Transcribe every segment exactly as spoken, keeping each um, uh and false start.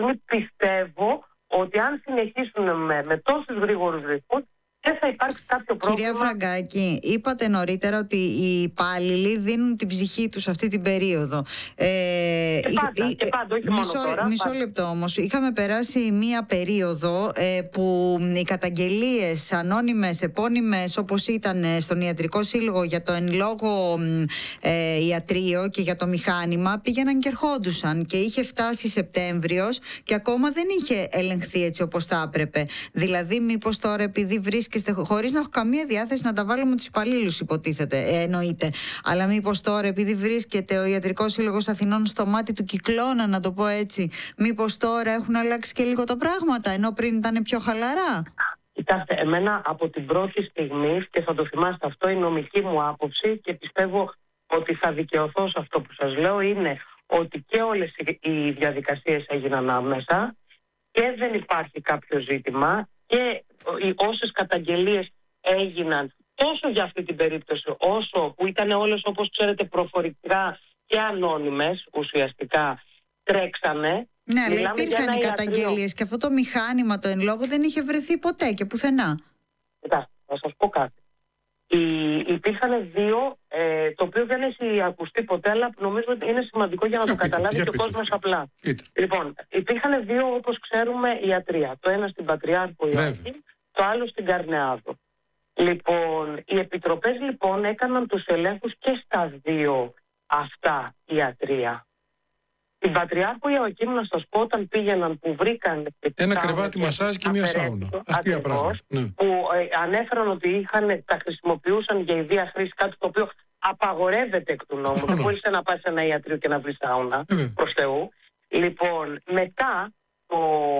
στιγμή πιστεύω ότι αν συνεχίσουν με, με τόσους γρήγορους ρυθμούς, δεν θα υπάρξει κάποιο πρόβλημα. Κυρία Φραγκάκη, είπατε νωρίτερα ότι οι υπάλληλοι δίνουν την ψυχή τους αυτή την περίοδο. Ε, και πάντα, και πάντα, όχι μισό, μόνο τώρα. Μισό λεπτό όμως. Είχαμε περάσει μία περίοδο ε, που οι καταγγελίες ανώνυμες, επώνυμες, όπως ήταν στον Ιατρικό Σύλλογο για το εν λόγω ε, ιατρείο και για το μηχάνημα, πήγαιναν και ερχόντουσαν και είχε φτάσει Σεπτέμβριος και ακόμα δεν είχε ελεγχθεί έτσι όπως θα έπρεπε. Δηλαδή, μήπως τώρα επειδή βρίσκεται χωρίς να έχω καμία διάθεση να τα βάλω με τους υπαλλήλους, υποτίθεται, ε, εννοείται. Αλλά μήπως τώρα, επειδή βρίσκεται ο Ιατρικός Σύλλογος Αθηνών στο μάτι του κυκλώνα, να το πω έτσι, μήπως τώρα έχουν αλλάξει και λίγο τα πράγματα, ενώ πριν ήταν πιο χαλαρά? Κοιτάξτε, εμένα από την πρώτη στιγμή, και θα το θυμάστε αυτό, η νομική μου άποψη, και πιστεύω ότι θα δικαιωθώ σε αυτό που σας λέω, είναι ότι και όλες οι διαδικασίες έγιναν άμεσα και δεν υπάρχει κάποιο ζήτημα, και όσες καταγγελίες έγιναν τόσο για αυτή την περίπτωση όσο που ήταν όλες, όπως ξέρετε, προφορικά και ανώνυμες, ουσιαστικά τρέξανε. Ναι, αλλά υπήρχαν οι καταγγελίες και αυτό το μηχάνημα το εν λόγω δεν είχε βρεθεί ποτέ και πουθενά. Κοιτάξτε, θα σας πω κάτι. Οι, υπήρχαν δύο, ε, το οποίο δεν έχει ακουστεί ποτέ, αλλά νομίζω ότι είναι σημαντικό για να το καταλάβει και ο κόσμος απλά. Είτε. Λοιπόν, υπήρχαν δύο, όπως ξέρουμε, ιατρεία. Το ένα στην Πατριάρχο Ιωάκη, το άλλο στην Καρνεάδο. Λοιπόν, οι επιτροπές λοιπόν έκαναν τους ελέγχους και στα δύο αυτά ιατρεία. Στην Πατριάρχο Ιωακήμ, να σας πω, όταν πήγαιναν που βρήκαν ένα κρεβάτι μασάζ και μία σάουνα. Αστεία πράγματα. Ναι. Που ε, ανέφεραν ότι είχαν, τα χρησιμοποιούσαν για ιδία χρήση, κάτι το οποίο απαγορεύεται εκ του νόμου. Δεν μπορείς να πας σε ένα ιατρείο και να βρεις σάουνα, mm. προς Θεού. Λοιπόν, μετά το,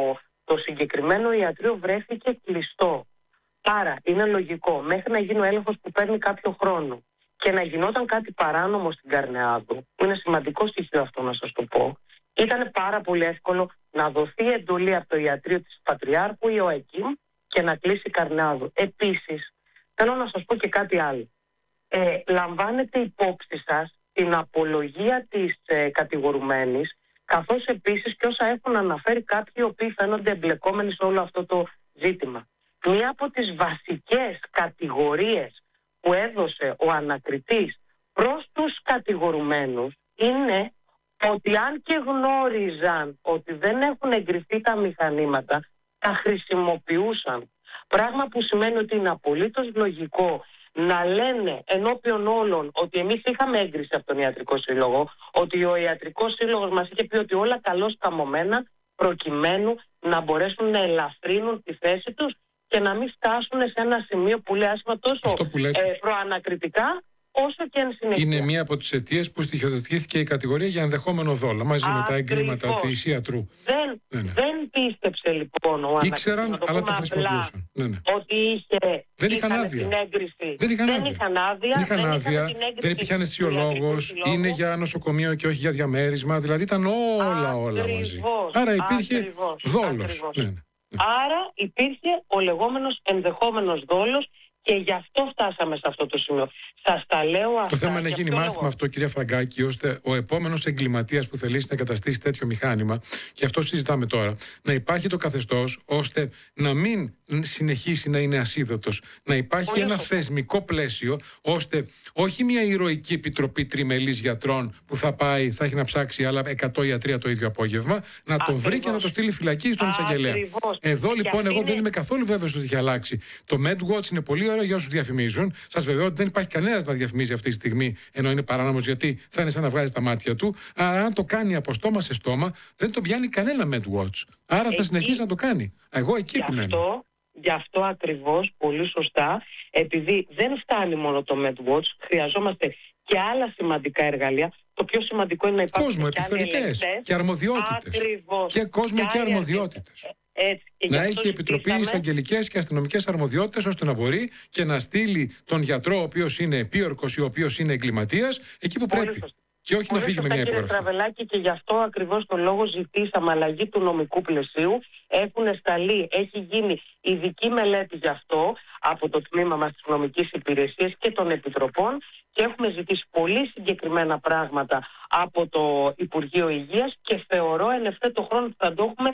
το συγκεκριμένο ιατρείο βρέθηκε κλειστό. Άρα είναι λογικό μέχρι να γίνει ο έλεγχος που παίρνει κάποιο χρόνο και να γινόταν κάτι παράνομο στην Καρνεάδου, που είναι σημαντικό στοιχείο αυτό να σας το πω, ήταν πάρα πολύ εύκολο να δοθεί εντολή από το ιατρείο της Πατριάρχου Ιωακήμ και να κλείσει Καρνεάδου. Επίσης, θέλω να σας πω και κάτι άλλο. Ε, λαμβάνετε υπόψη σας την απολογία της ε, κατηγορουμένης, καθώς επίσης και όσα έχουν αναφέρει κάποιοι οι οποίοι φαίνονται εμπλεκόμενοι σε όλο αυτό το ζήτημα. Μία από τις βασικές κατηγορίες που έδωσε ο ανακριτής προς τους κατηγορουμένους είναι ότι αν και γνώριζαν ότι δεν έχουν εγκριθεί τα μηχανήματα, τα χρησιμοποιούσαν. Πράγμα που σημαίνει ότι είναι απολύτως λογικό να λένε ενώπιον όλων ότι εμείς είχαμε έγκριση από τον Ιατρικό Σύλλογο, ότι ο Ιατρικός Σύλλογος μας είχε πει ότι όλα καλώς καμωμένα, προκειμένου να μπορέσουν να ελαφρύνουν τη θέση τους και να μην φτάσουν σε ένα σημείο που λέει άσχημα τόσο ε, προανακριτικά, όσο και εν συνεχεία. Είναι μία από τις αιτίες που στοιχειοθετήθηκε η κατηγορία για ενδεχόμενο δόλο, μαζί με τα εγκλήματα της ιατρού. Δεν, ναι, ναι. δεν πίστεψε λοιπόν ο ανακριτής. Ήξεραν, αλλά το χρησιμοποιούσαν. Ναι, ναι. Ότι είχε, δεν είχαν άδεια. Την έγκριση. Δεν είχαν δεν άδεια. Είχαν άδεια. Δεν είχαν δεν άδεια. Δεν υπήρχε αναισθησιολόγος. Είναι για νοσοκομείο και όχι για διαμέρισμα. Δηλαδή ήταν όλα, ακριβώς, όλα μαζί. Άρα υπήρχε δόλος. Ναι, ναι. Άρα υπήρχε ο λεγόμενος ενδεχόμενος δόλος και γι' αυτό φτάσαμε σε αυτό το σημείο. Σας τα λέω αυτά. Το θέμα είναι να γίνει μάθημα λόγο. αυτό, κυρία Φραγκάκη, ώστε ο επόμενος εγκληματίας που θελήσει να καταστήσει τέτοιο μηχάνημα, και αυτό συζητάμε τώρα, να υπάρχει το καθεστώς ώστε να μην συνεχίσει να είναι ασίδωτος. Να υπάρχει Πολύ ένα σωστά. θεσμικό πλαίσιο, ώστε όχι μια ηρωική επιτροπή τριμελής γιατρών που θα πάει, θα έχει να ψάξει άλλα εκατό ιατρία το ίδιο απόγευμα, να τον βρει και να το στείλει φυλακή στον εισαγγελέα. Εδώ λοιπόν, εγώ είναι... δεν είμαι καθόλου βέβαιος ότι έχει αλλάξει. Το MedWatch είναι πολύ ωραίο για όσους διαφημίζουν. Σας βεβαιώ ότι δεν υπάρχει κανένας να διαφημίζει αυτή τη στιγμή, ενώ είναι παράνομος, γιατί θα είναι σαν να βγάζει τα μάτια του. Αλλά αν το κάνει από στόμα σε στόμα, δεν το πιάνει κανένα MedWatch. Άρα εκεί, θα συνεχίσει να το κάνει. Εγώ εκεί επιμένω. Γι' αυτό ακριβώς, πολύ σωστά, επειδή δεν φτάνει μόνο το MedWatch, χρειαζόμαστε και άλλα σημαντικά εργαλεία. Το πιο σημαντικό είναι να υπάρχουν κόσμο, και επιθεωρητές και αρμοδιότητες. Ακριβώς. Και κόσμο και, και αρμοδιότητες. Έτσι, και να έχει επιτροπή εισαγγελικές και αστυνομικές αρμοδιότητες, ώστε να μπορεί και να στείλει τον γιατρό, ο οποίος είναι επίορκος ή ο οποίος είναι εγκληματίας, εκεί που Πολύ πρέπει. Σωστά. Και όχι Πολύ να φύγει σωστά, με μια κύριε υπογραφή. Στραβελάκη, και γι' αυτό ακριβώς το λόγο ζητήσαμε αλλαγή του νομικού πλαισίου. Έχουν σταλεί, έχει γίνει ειδική μελέτη γι' αυτό από το τμήμα μας της νομικής υπηρεσίας και των επιτροπών και έχουμε ζητήσει πολύ συγκεκριμένα πράγματα από το Υπουργείο Υγείας και θεωρώ εν ευθέτω χρόνο ότι θα το έχουμε